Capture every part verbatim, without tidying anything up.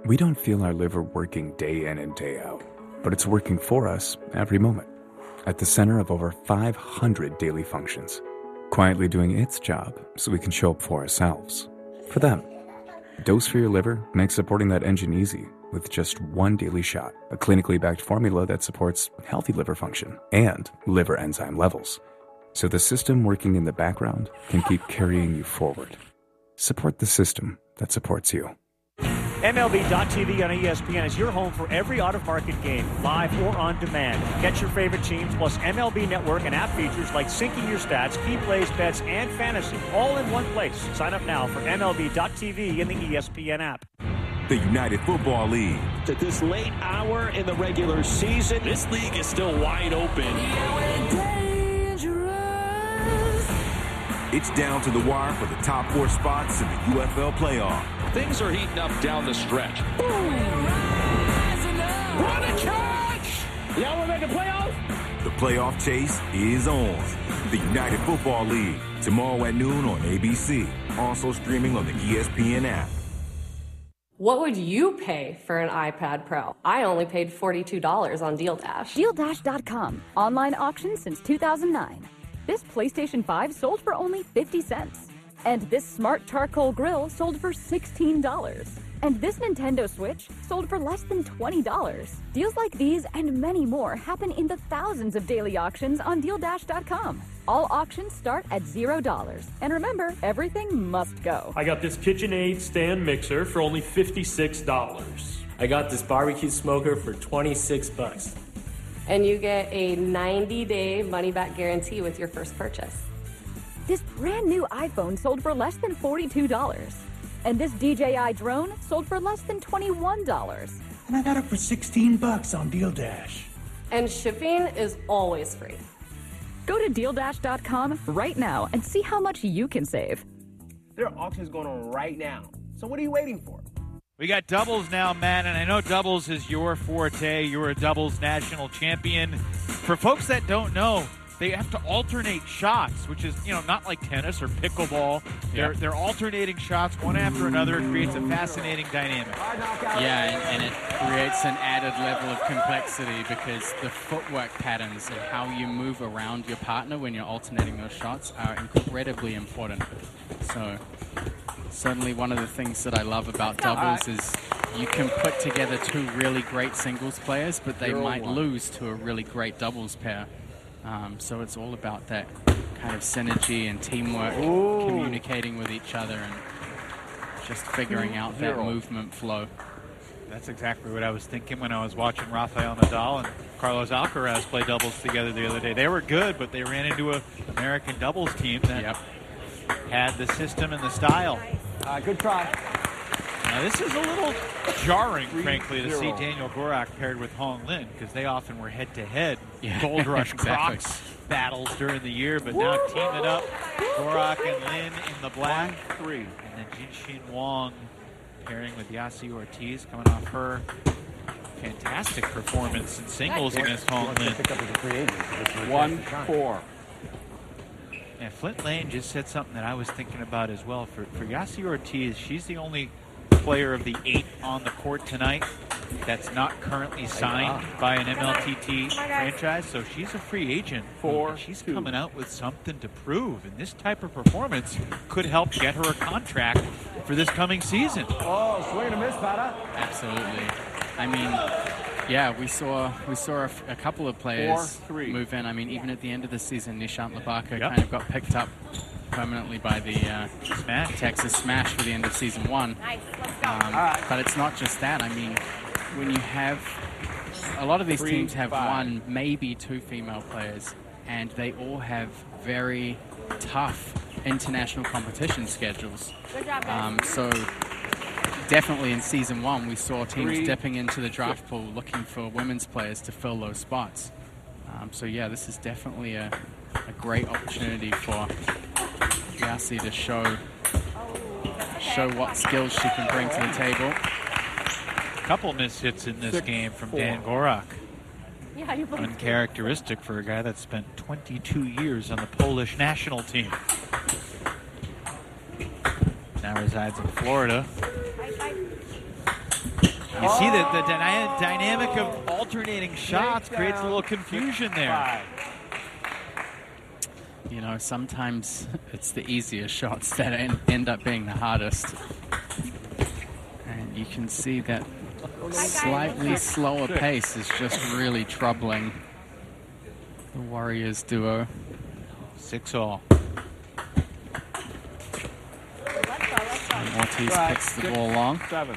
We don't feel our liver working day in and day out, but it's working for us every moment, at the center of over five hundred daily functions, quietly doing its job so we can show up for ourselves, for them. Dose for Your Liver makes supporting that engine easy with just one daily shot, a clinically backed formula that supports healthy liver function and liver enzyme levels, so the system working in the background can keep carrying you forward. Support the system that supports you. M L B dot T V on E S P N is your home for every out-of-market game, live or on demand. Get your favorite teams plus M L B Network and app features like syncing your stats, key plays, bets, and fantasy, all in one place. Sign up now for M L B dot T V in the E S P N app. The United Football League. At this late hour in the regular season, this league is still wide open. It's down to the wire for the top four spots in the U F L playoff. Things are heating up down the stretch. Boom! What a catch! Y'all want to make the playoffs? The playoff chase is on. The United Football League, tomorrow at noon on A B C. Also streaming on the E S P N app. What would you pay for an iPad Pro? I only paid forty-two dollars on Deal Dash. Deal Dash dot com. Online auction since two thousand nine. This PlayStation five sold for only fifty cents. And this smart charcoal grill sold for sixteen dollars. And this Nintendo Switch sold for less than twenty dollars. Deals like these and many more happen in the thousands of daily auctions on Deal Dash dot com. All auctions start at zero dollars. And remember, everything must go. I got this KitchenAid stand mixer for only fifty-six dollars. I got this barbecue smoker for twenty-six bucks. And you get a ninety-day money-back guarantee with your first purchase. This brand new iPhone sold for less than forty-two dollars. And this D J I drone sold for less than twenty-one dollars. And I got it for sixteen bucks on Deal Dash. And shipping is always free. Go to Deal Dash dot com right now and see how much you can save. There are auctions going on right now. So what are you waiting for? We got doubles now, Matt, and I know doubles is your forte. You're a doubles national champion. For folks that don't know, they have to alternate shots, which is, you know, not like tennis or pickleball. They're, they're alternating shots one after another. It creates a fascinating dynamic. Yeah, and, and it creates an added level of complexity because the footwork patterns and how you move around your partner when you're alternating those shots are incredibly important. So certainly one of the things that I love about doubles is you can put together two really great singles players, but they might lose to a really great doubles pair. Um, so it's all about that kind of synergy and teamwork, Ooh. communicating with each other and just figuring out that movement flow. That's exactly what I was thinking when I was watching Rafael Nadal and Carlos Alcaraz play doubles together the other day. They were good, but they ran into an American doubles team that yep. had the system and the style. Uh, good try. Now, this is a little jarring, frankly, to see Daniel Gorak paired with Hong Lin, because they often were head-to-head yeah, Gold Rush exactly. Crocs battles during the year, but now teaming up, Gorak and Lin in the black. One, three. And then Jinxin Wang pairing with Yasi Ortiz, coming off her fantastic performance in singles what? against Hong Lin. One, four. And Flint Lane just said something that I was thinking about as well. For, for Yasi Ortiz, she's the only player of the eight on the court tonight that's not currently signed by an M L T T franchise, so she's a free agent. Four, she's two. coming out with something to prove, and this type of performance could help get her a contract for this coming season. Oh, swing and a miss, Pata. Absolutely. I mean, yeah, we saw we saw a, a couple of players Four, three. move in. I mean, even at the end of the season, Nishant Labaka yep. kind of got picked up permanently by the uh, Smash. Texas Smash for the end of season one. Nice. Let's go. Um, right. But it's not just that. I mean, when you have a lot of these Three, teams have five. one, maybe two female players, and they all have very tough international competition schedules. Good job, guys. Um, so definitely in season one, we saw teams Three, dipping into the draft pool looking for women's players to fill those spots. Um, so yeah, this is definitely a, a great opportunity for Yasi to show show what skills she can bring to the table. A couple missed hits in this Six, game from four. Dan Gorak. Yeah, you Uncharacteristic for a guy that spent twenty-two years on the Polish national team. Now resides in Florida. You see that the dyna- dynamic of alternating shots creates a little confusion there. You know, sometimes it's the easier shots that en- end up being the hardest. And you can see that slightly slower pace is just really troubling the Warriors duo. Six all. And Ortiz picks the ball long. Seven.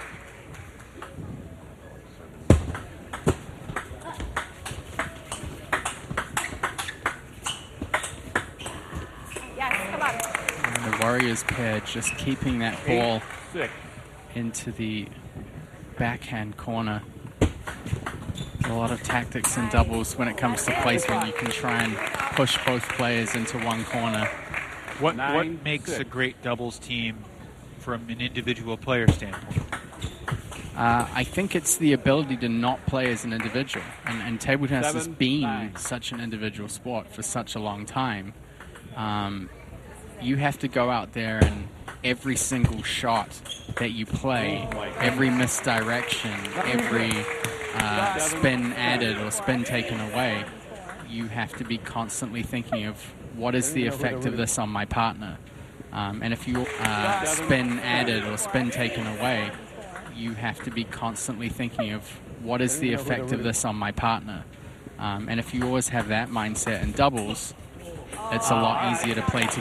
And the Warriors pair just keeping that ball Eight, into the backhand corner. A lot of tactics in doubles when it comes to placement. You can try and push both players into one corner. What, Nine, what makes six. a great doubles team from an individual player standpoint? Uh, I think it's the ability to not play as an individual. And, and table tennis has Seven, been nine. such an individual sport for such a long time. Um, you have to go out there and every single shot that you play, every misdirection, every uh, spin added or spin taken away, you have to be constantly thinking of what is the effect of this on my partner. Um, and if you uh, spin added or spin taken away, you have to be constantly thinking of what is the effect of this on my partner. Um, and if you always have that mindset in doubles, it's a lot easier to play together.